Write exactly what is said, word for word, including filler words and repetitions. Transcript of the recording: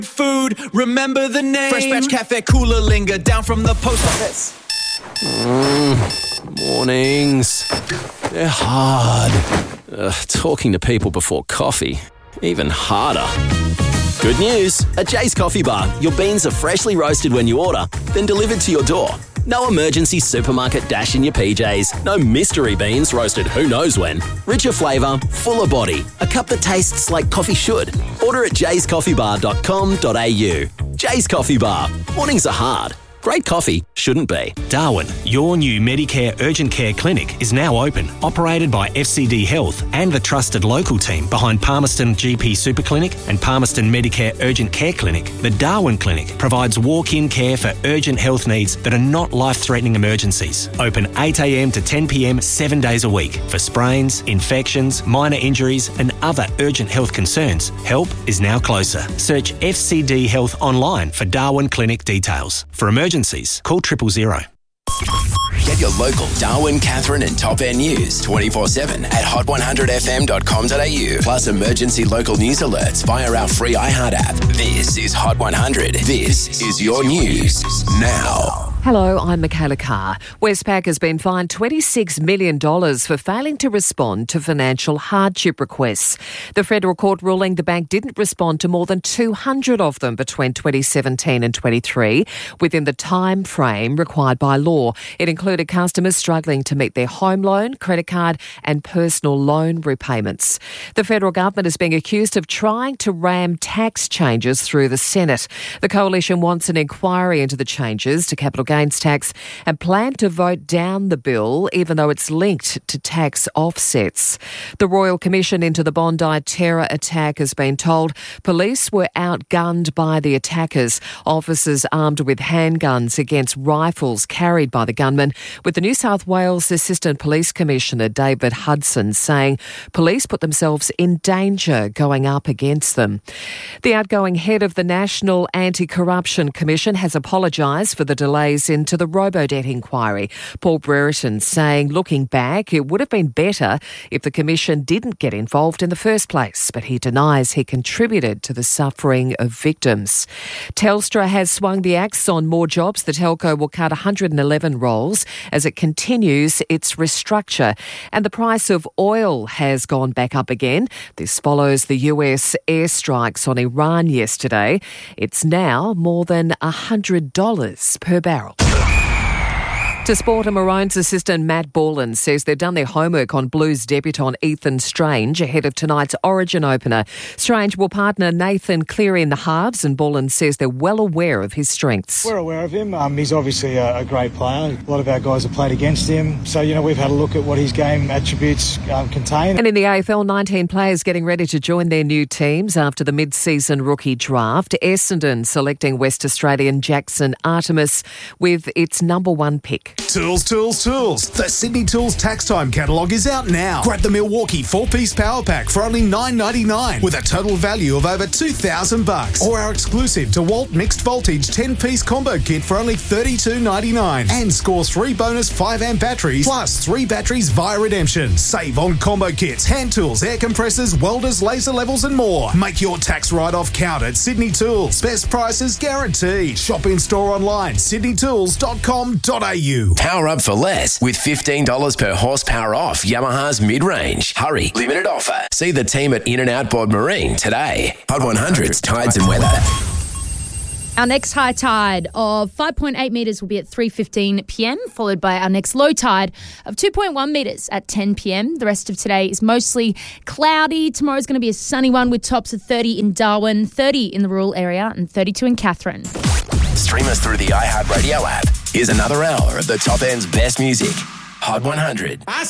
Food, remember the name. Fresh Batch Cafe Cooler Linger down from the post office. Mm, mornings. They're hard. Ugh, talking to people before coffee, even harder. Good news. At Jay's Coffee Bar, your beans are freshly roasted when you order, then delivered to your door. No emergency supermarket dash in your P Js. No mystery beans roasted who knows when. Richer flavour, fuller body. A cup that tastes like coffee should. Order at jays coffee bar dot com dot a u. Jay's Coffee Bar. Mornings are hard. Great coffee shouldn't be. Darwin, your new Medicare Urgent Care Clinic is now open, operated by F C D Health and the trusted local team behind Palmerston G P Super Clinic and Palmerston Medicare Urgent Care Clinic. The Darwin Clinic provides walk-in care for urgent health needs that are not life-threatening emergencies. Open eight a m to ten p m seven days a week. For sprains, infections, minor injuries and other urgent health concerns, help is now closer. Search F C D Health online for Darwin Clinic details. For emergencies, call triple zero. Get your local Darwin, Catherine and Top End news twenty-four seven at hot one hundred f m dot com dot a u. Plus emergency local news alerts via our free iHeart app. This is Hot one hundred. This is your news now. Hello, I'm Michaela Carr. Westpac has been fined twenty-six million dollars for failing to respond to financial hardship requests. The federal court ruling the bank didn't respond to more than two hundred of them between twenty seventeen and twenty-three within the time frame required by law. It included customers struggling to meet their home loan, credit card and personal loan repayments. The federal government is being accused of trying to ram tax changes through the Senate. The coalition wants an inquiry into the changes to capital gains tax and plan to vote down the bill even though it's linked to tax offsets. The Royal Commission into the Bondi terror attack has been told police were outgunned by the attackers, officers armed with handguns against rifles carried by the gunmen, with the New South Wales Assistant Police Commissioner David Hudson saying police put themselves in danger going up against them. The outgoing head of the National Anti-Corruption Commission has apologised for the delays into the Robodebt inquiry. Paul Brereton saying, looking back, it would have been better if the Commission didn't get involved in the first place, but he denies he contributed to the suffering of victims. Telstra has swung the axe on more jobs. The telco will cut one hundred eleven roles as it continues its restructure. And the price of oil has gone back up again. This follows the U S airstrikes on Iran yesterday. It's now more than one hundred dollars per barrel. To sport, a Maroons assistant Matt Borland says they've done their homework on Blues debutant Ethan Strange ahead of tonight's Origin opener. Strange will partner Nathan Cleary in the halves, and Borland says they're well aware of his strengths. We're aware of him. Um, he's obviously a, a great player. A lot of our guys have played against him. So, you know, we've had a look at what his game attributes um, contain. And in the A F L, nineteen players getting ready to join their new teams after the mid-season rookie draft. Essendon selecting West Australian Jackson Artemis with its number one pick. Tools, tools, tools. The Sydney Tools Tax Time catalogue is out now. Grab the Milwaukee four-piece power pack for only nine ninety-nine with a total value of over two thousand bucks. Or our exclusive DeWalt mixed voltage ten-piece combo kit for only thirty-two ninety-nine. And score three bonus five amp batteries plus three batteries via redemption. Save on combo kits, hand tools, air compressors, welders, laser levels and more. Make your tax write-off count at Sydney Tools. Best prices guaranteed. Shop in store online, sydney tools dot com dot a u. Power up for less with fifteen dollars per horsepower off Yamaha's mid-range. Hurry, limited offer. See the team at In and Outboard Marine today. Hot one hundred's tides and weather. Our next high tide of five point eight metres will be at three fifteen p m, followed by our next low tide of two point one metres at ten p m. The rest of today is mostly cloudy. Tomorrow's going to be a sunny one with tops of thirty in Darwin, thirty in the rural area and thirty-two in Catherine. Stream us through the iHeartRadio app. Here's another hour of the Top End's best music. Hot one hundred.